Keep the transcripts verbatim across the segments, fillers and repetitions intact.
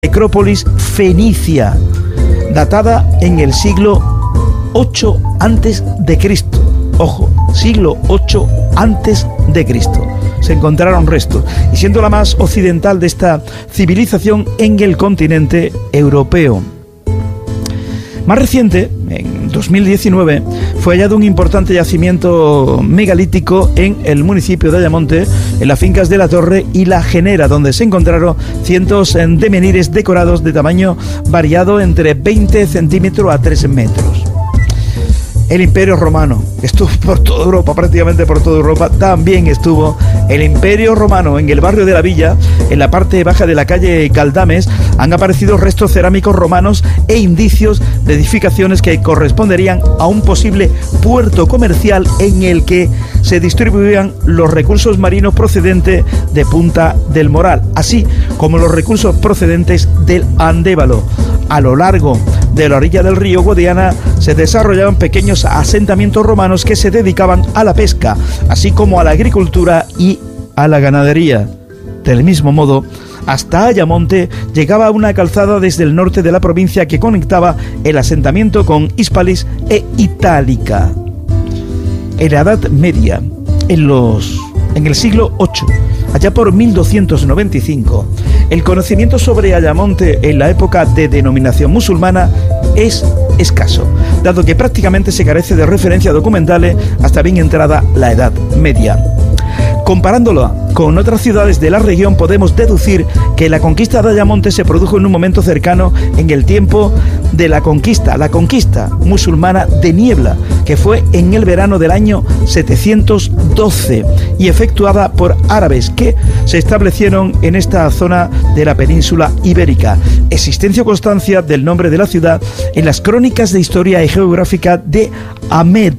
necrópolis fenicia, datada en el siglo ocho antes de Cristo. Ojo, siglo ocho antes de Cristo. Se encontraron restos, y siendo la más occidental de esta civilización en el continente europeo. Más reciente, en dos mil diecinueve, fue hallado un importante yacimiento megalítico en el municipio de Ayamonte, en las fincas de La Torre y La Genera, donde se encontraron cientos de menhires decorados de tamaño variado entre veinte centímetros a tres metros. El Imperio Romano estuvo por toda Europa, prácticamente por toda Europa. También estuvo el Imperio Romano en el barrio de la Villa, en la parte baja de la calle Galdames. Han aparecido restos cerámicos romanos e indicios de edificaciones que corresponderían a un posible puerto comercial en el que se distribuían los recursos marinos procedentes de Punta del Moral, así como los recursos procedentes del Andévalo. A lo largo de la orilla del río Guadiana se desarrollaban pequeños asentamientos romanos que se dedicaban a la pesca, así como a la agricultura y a la ganadería. Del mismo modo, hasta Ayamonte llegaba una calzada desde el norte de la provincia que conectaba el asentamiento con Hispalis e Itálica. En la Edad Media, en los en el siglo ocho, allá por mil doscientos noventa y cinco, el conocimiento sobre Ayamonte en la época de denominación musulmana es escaso, dado que prácticamente se carece de referencias documentales hasta bien entrada la Edad Media. Comparándolo con otras ciudades de la región, podemos deducir que la conquista de Ayamonte se produjo en un momento cercano en el tiempo de la conquista, la conquista musulmana de Niebla, que fue en el verano del año setecientos doce y efectuada por árabes que se establecieron en esta zona de la península ibérica. Existencia o constancia del nombre de la ciudad en las crónicas de historia y geográfica de Ahmed.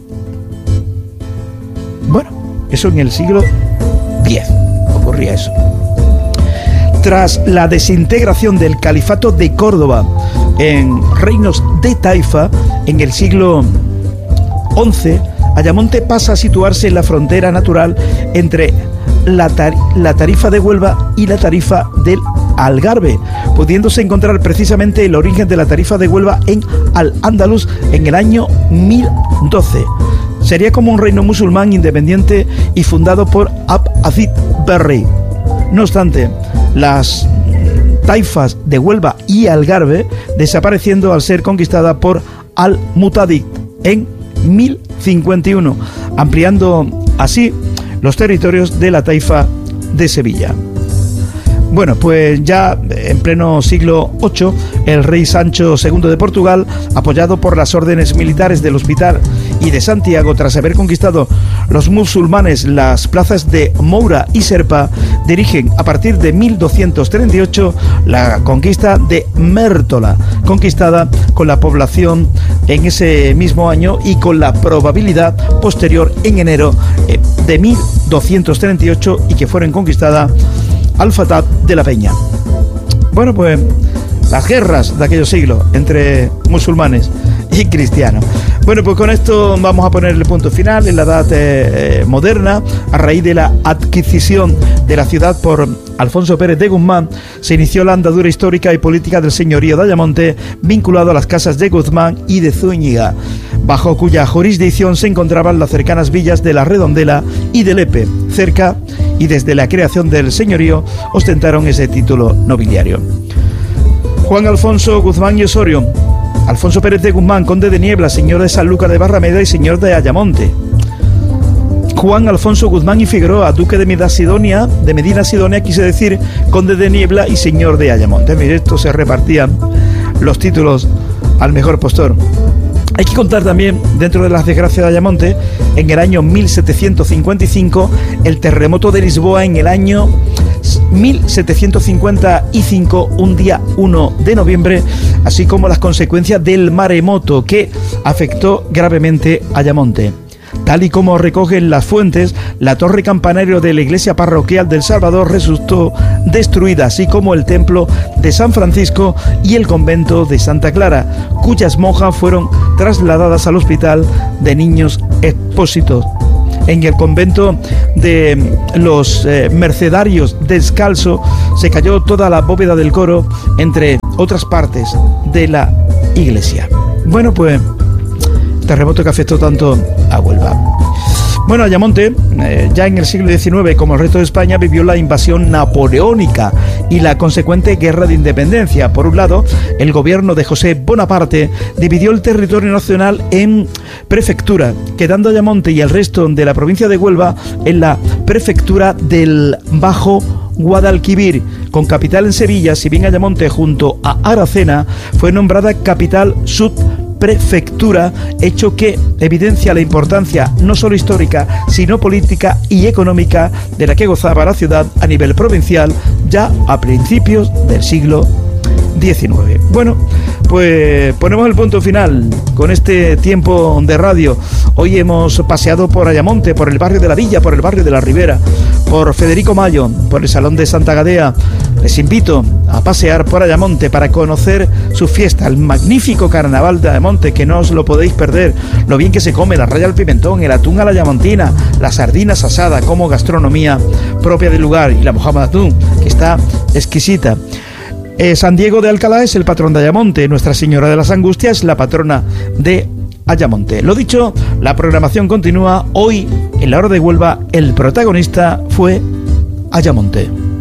Bueno, eso en el siglo diez ocurría eso. Tras la desintegración del califato de Córdoba en reinos de Taifa en el siglo once, Ayamonte pasa a situarse en la frontera natural entre la, tar la tarifa de Huelva y la tarifa del Algarve, pudiéndose encontrar precisamente el origen de la tarifa de Huelva en Al-Ándalus en el año mil doce. Sería como un reino musulmán independiente y fundado por Abd Aziz Berri. No obstante, las taifas de Huelva y Algarve desapareciendo al ser conquistada por Al-Mutadid en mil cincuenta y uno, ampliando así los territorios de la taifa de Sevilla. Bueno, pues ya en pleno siglo ocho, el rey Sancho segundo de Portugal, apoyado por las órdenes militares del Hospital y de Santiago, tras haber conquistado los musulmanes las plazas de Moura y Serpa, dirigen a partir de mil doscientos treinta y ocho la conquista de Mértola, conquistada con la población en ese mismo año y con la probabilidad posterior en enero de mil doscientos treinta y ocho y que fueron conquistadas Al-Fatah de la Peña. Bueno, pues las guerras de aquellos siglos entre musulmanes y cristianos. Bueno, pues con esto vamos a ponerle punto final en la edad eh, moderna. A raíz de la adquisición de la ciudad por Alfonso Pérez de Guzmán, se inició la andadura histórica y política del señorío de Ayamonte, vinculado a las casas de Guzmán y de Zúñiga, bajo cuya jurisdicción se encontraban las cercanas villas de La Redondela y de Lepe, cerca, y desde la creación del señorío ostentaron ese título nobiliario. Juan Alfonso Guzmán y Osorio. Alfonso Pérez de Guzmán, conde de Niebla, señor de Sanlúcar de Barrameda y señor de Ayamonte. Juan Alfonso Guzmán y Figueroa, duque de Medina Sidonia, de Medina Sidonia, quise decir conde de Niebla y señor de Ayamonte. Mire, esto se repartían los títulos al mejor postor. Hay que contar también, dentro de las desgracias de Ayamonte, en el año mil setecientos cincuenta y cinco, el terremoto de Lisboa en el año mil setecientos cincuenta y cinco, un día uno de noviembre, así como las consecuencias del maremoto que afectó gravemente a Ayamonte. Tal y como recogen las fuentes, la torre campanario de la iglesia parroquial del Salvador resultó destruida, así como el templo de San Francisco y el convento de Santa Clara, cuyas monjas fueron trasladadas al hospital de niños Expósitos. en el convento de los eh, Mercedarios Descalzo se cayó toda la bóveda del coro, entre otras partes de la iglesia. Bueno, pues terremoto que afectó tanto a Huelva. Bueno, Ayamonte, eh, ya en el siglo diecinueve, como el resto de España, vivió la invasión napoleónica y la consecuente guerra de independencia. Por un lado, el gobierno de José Bonaparte dividió el territorio nacional en prefectura, quedando Ayamonte y el resto de la provincia de Huelva en la prefectura del Bajo Guadalquivir, con capital en Sevilla, si bien Ayamonte, junto a Aracena, fue nombrada capital subprefectura, hecho que evidencia la importancia no solo histórica, sino política y económica de la que gozaba la ciudad a nivel provincial ya a principios del siglo diecinueve. Bueno, pues ponemos el punto final con este tiempo de radio. Hoy hemos paseado por Ayamonte, por el barrio de la Villa, por el barrio de la Ribera, por Federico Mayo, por el Salón de Santa Gadea. Les invito a pasear por Ayamonte para conocer su fiesta, el magnífico carnaval de Ayamonte, que no os lo podéis perder. Lo bien que se come, la raya al pimentón, el atún a la ayamontina, las sardinas asadas como gastronomía propia del lugar, y la mojama de atún, que está exquisita. Eh, San Diego de Alcalá es el patrón de Ayamonte. Nuestra Señora de las Angustias, la patrona de Ayamonte. Lo dicho, la programación continúa. Hoy, en la hora de Huelva, el protagonista fue Ayamonte.